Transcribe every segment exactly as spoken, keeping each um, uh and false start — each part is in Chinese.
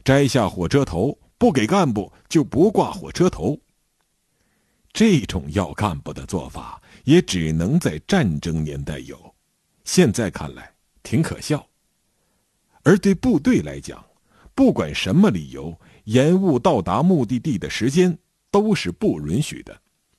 摘下火车头，不给干部就不挂火车头。这种要干部的做法也只能在战争年代有，现在看来挺可笑。而对部队来讲，不管什么理由，延误到达目的地的时间都是不允许的。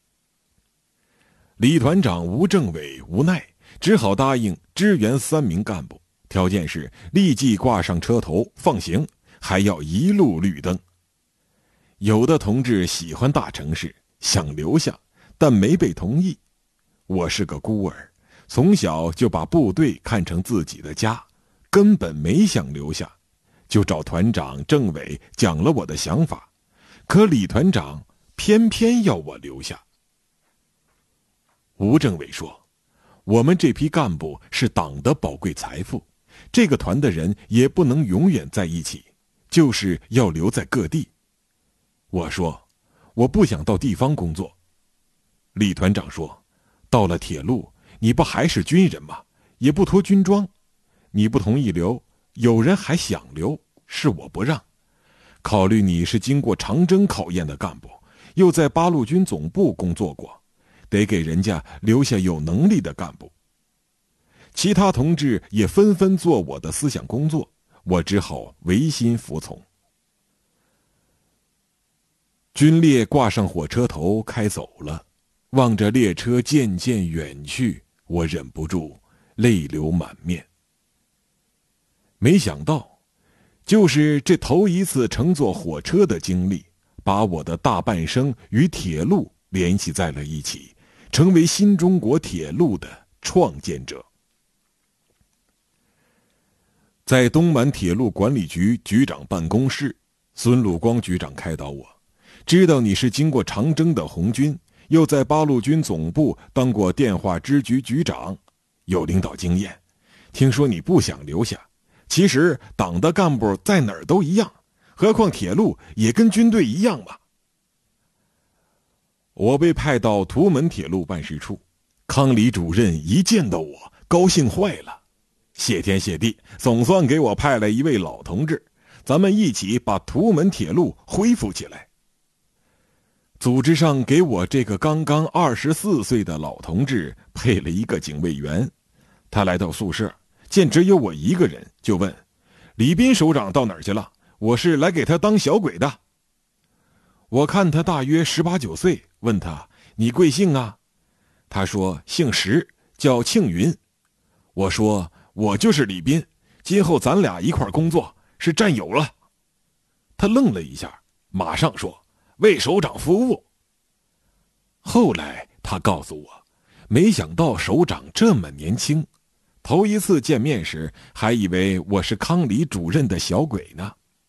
李团长吴政委无奈，只好答应支援三名干部，条件是立即挂上车头放行，还要一路绿灯。有的同志喜欢大城市，想留下，但没被同意。我是个孤儿，从小就把部队看成自己的家，根本没想留下，就找团长政委讲了我的想法，可李团长偏偏要我留下。吴政委说，我们这批干部是党的宝贵财富，这个团的人也不能永远在一起，就是要留在各地。我说，我不想到地方工作。李团长说，到了铁路，你不还是军人吗？也不脱军装，你不同意留，有人还想留，是我不让。考虑你是经过长征考验的干部，又在八路军总部工作过，得给人家留下有能力的干部。其他同志也纷纷做我的思想工作，我只好违心服从。军列挂上火车头开走了，望着列车渐渐远去，我忍不住泪流满面。没想到，就是这头一次乘坐火车的经历，把我的大半生与铁路联系在了一起，成为新中国铁路的创建者。在东满铁路管理局局长办公室，孙陆光局长开导我，知道你是经过长征的红军，又在八路军总部当过电话支局局长，有领导经验，听说你不想留下，其实党的干部在哪儿都一样，何况铁路也跟军队一样嘛。我被派到图门铁路办事处，康李主任一见到我高兴坏了，谢天谢地，总算给我派来一位老同志，咱们一起把图门铁路恢复起来。组织上给我这个刚刚二十四岁的老同志配了一个警卫员，他来到宿舍，见只有我一个人，就问李斌首长到哪儿去了，我是来给他当小鬼的。我看他大约十八九岁，问他，你贵姓啊？他说姓石，叫庆云。我说我就是李斌，今后咱俩一块工作，是战友了。他愣了一下，马上说，为首长服务。后来他告诉我，没想到首长这么年轻，头一次见面时还以为我是康李主任的小鬼呢。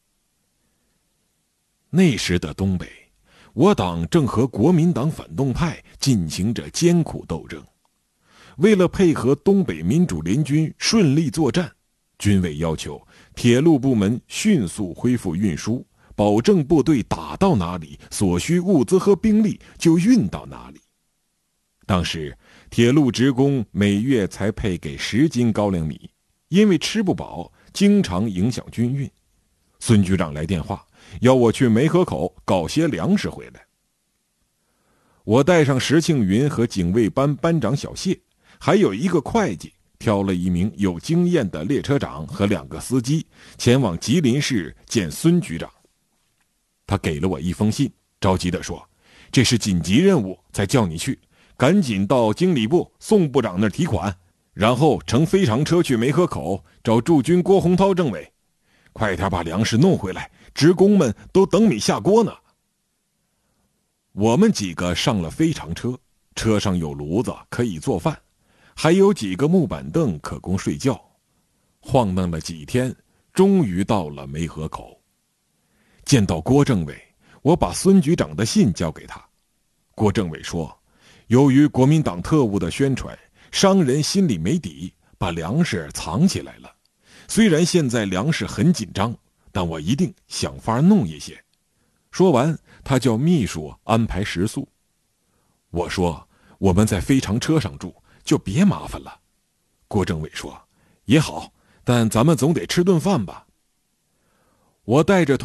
那时的东北，我党正和国民党反动派进行着艰苦斗争。为了配合东北民主联军顺利作战，军委要求铁路部门迅速恢复运输，保证部队打到哪里，所需物资和兵力就运到哪里。当时铁路职工每月才配给十斤高粱米，因为吃不饱，经常影响军运。孙局长来电话，要我去梅河口搞些粮食回来。我带上石庆云和警卫班班长小谢，还有一个会计，挑了一名有经验的列车长和两个司机，前往吉林市见孙局长。他给了我一封信，着急地说，这是紧急任务，才叫你去，赶紧到经理部宋部长那儿提款，然后乘飞长车去梅河口找驻军郭洪涛政委，快点把粮食弄回来，职工们都等米下锅呢。我们几个上了飞长车，车上有炉子可以做饭，还有几个木板凳可供睡觉。晃荡了几天，终于到了梅河口。见到郭政委，我把孙局长的信交给他。郭政委说，由于国民党特务的宣传，商人心里没底，把粮食藏起来了。虽然现在粮食很紧张，但我一定想法弄一些。说完，他叫秘书安排食宿。我说，我们在飞长车上住，就别麻烦了。郭政委说，也好，但咱们总得吃顿饭吧。我带着